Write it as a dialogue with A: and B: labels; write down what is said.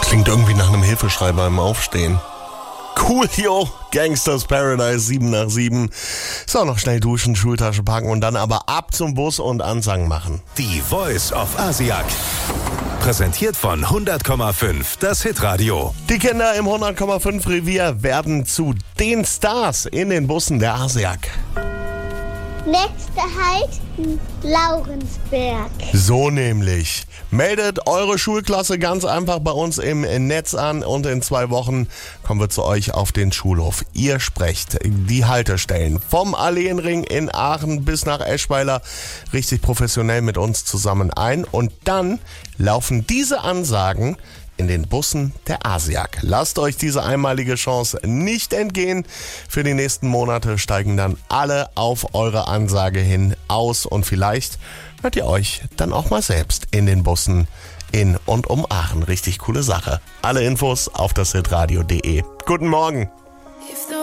A: Klingt irgendwie nach einem Hilfeschrei beim Aufstehen. Coolio, Gangsters Paradise, 7 nach 7. So, noch schnell duschen, Schultasche packen und dann aber ab zum Bus und Ansagen machen.
B: Die Voice of Asiak. Präsentiert von 100,5, das Hitradio.
A: Die Kinder im 100,5 Revier werden zu den Stars in den Bussen der Asiak.
C: Nächster Halt, Laurensberg.
A: So nämlich. Meldet eure Schulklasse ganz einfach bei uns im Netz an und in 2 Wochen kommen wir zu euch auf den Schulhof. Ihr sprecht die Haltestellen vom Alleenring in Aachen bis nach Eschweiler richtig professionell mit uns zusammen ein und dann laufen diese Ansagen in den Bussen der Asiak. Lasst euch diese einmalige Chance nicht entgehen. Für die nächsten Monate steigen dann alle auf eure Ansage hin aus und vielleicht hört ihr euch dann auch mal selbst in den Bussen in und um Aachen. Richtig coole Sache. Alle Infos auf das hitradio.de. Guten Morgen.